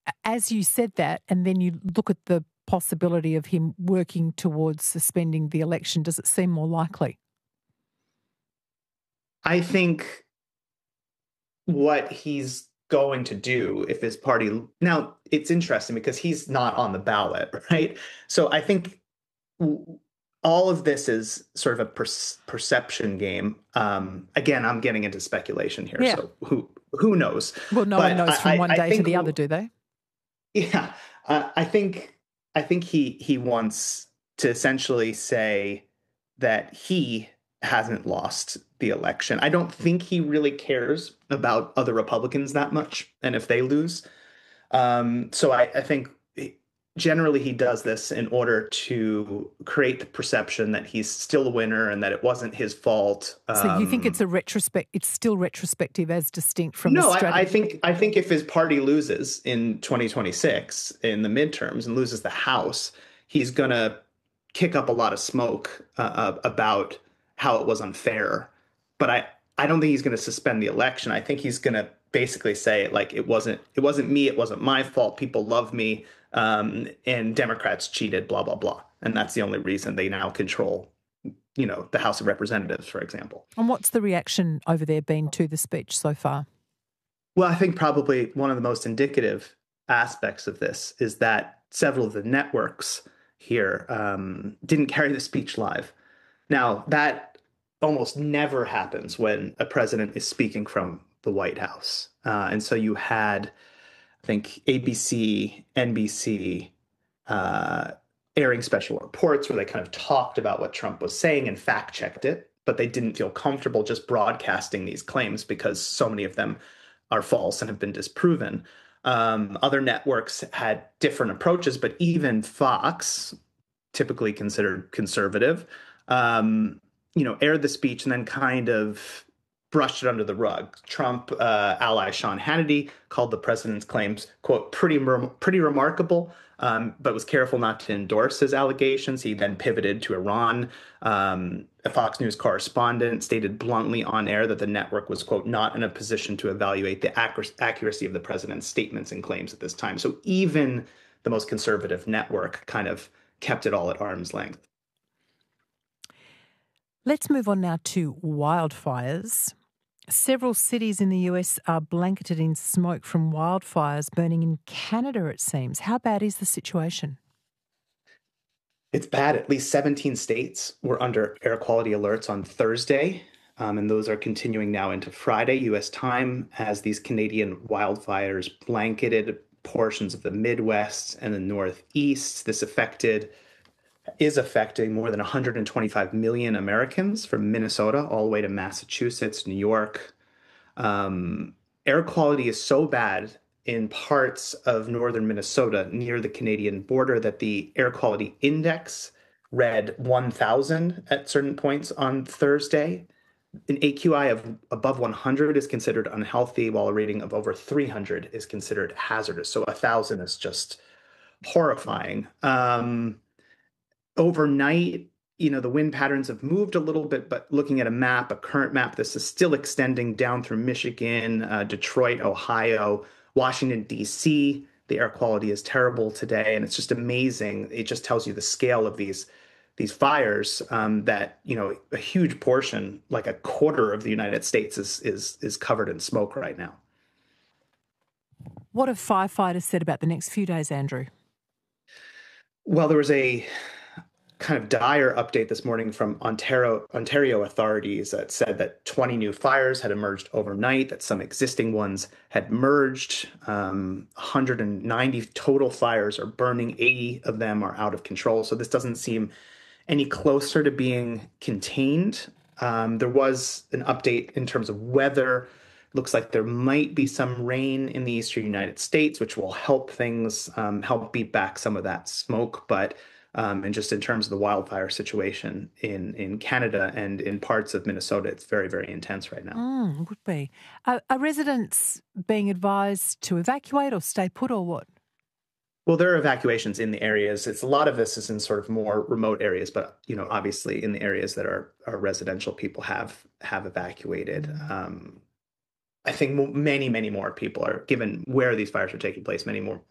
as you said that, and then you look at the possibility of him working towards suspending the election, does it seem more likely? I think what he's going to do if his party now it's interesting because he's not on the ballot, right? So I think all of this is sort of a perception game. Again, I'm getting into speculation here, Yeah. so who knows? Well, no one But knows from one I day to think, the other, do they? yeah, I think he wants to essentially say that he hasn't lost the election. I don't think he really cares about other Republicans that much and if they lose. So I think generally he does this in order to create the perception that he's still a winner and that it wasn't his fault. So you think it's it's still retrospective as distinct from a No, strategy? I think if his party loses in 2026 in the midterms and loses the House, he's gonna kick up a lot of smoke about how it was unfair. But I don't think he's going to suspend the election. I think he's going to basically say like it wasn't me, it wasn't my fault. People love me, and Democrats cheated, blah blah blah, and that's the only reason they now control, the House of Representatives, for example. And what's the reaction over there been to the speech so far? Well, I think probably one of the most indicative aspects of this is that several of the networks here didn't carry the speech live. Now, that almost never happens when a president is speaking from the White House. And so you had, I think, ABC, NBC airing special reports where they kind of talked about what Trump was saying and fact checked it, but they didn't feel comfortable just broadcasting these claims because so many of them are false and have been disproven. Other networks had different approaches, but even Fox, typically considered conservative, aired the speech and then kind of brushed it under the rug. Trump ally Sean Hannity called the president's claims, quote, pretty remarkable, but was careful not to endorse his allegations. He then pivoted to Iran. A Fox News correspondent stated bluntly on air that the network was, quote, not in a position to evaluate the accuracy of the president's statements and claims at this time. So even the most conservative network kind of kept it all at arm's length. Let's move on now to wildfires. Several cities in the US are blanketed in smoke from wildfires burning in Canada, it seems. How bad is the situation? It's bad. At least 17 states were under air quality alerts on Thursday, and those are continuing now into Friday, U.S. time, as these Canadian wildfires blanketed portions of the Midwest and the Northeast. This is affecting more than 125 million Americans from Minnesota all the way to Massachusetts, New York. Air quality is so bad in parts of northern Minnesota near the Canadian border that the air quality index read 1,000 at certain points on Thursday. An AQI of above 100 is considered unhealthy, while a rating of over 300 is considered hazardous. So 1,000 is just horrifying. Overnight, the wind patterns have moved a little bit, but looking at a current map, this is still extending down through Michigan, Detroit, Ohio, Washington, D.C. The air quality is terrible today, and it's just amazing. It just tells you the scale of these fires, that, a huge portion, like a quarter of the United States is covered in smoke right now. What have firefighters said about the next few days, Andrew? Well, there was a kind of dire update this morning from Ontario authorities that said that 20 new fires had emerged overnight, that some existing ones had merged. 190 total fires are burning, 80 of them are out of control. So this doesn't seem any closer to being contained. There was an update in terms of weather. Looks like there might be some rain in the eastern United States, which will help things, help beat back some of that smoke. But and just in terms of the wildfire situation in Canada and in parts of Minnesota, it's very, very intense right now. Would be. Are residents being advised to evacuate or stay put or what? Well, there are evacuations in the areas. A lot of this is in sort of more remote areas, but obviously in the areas that are residential, people have evacuated. I think many, many more people are, given where these fires are taking place, many more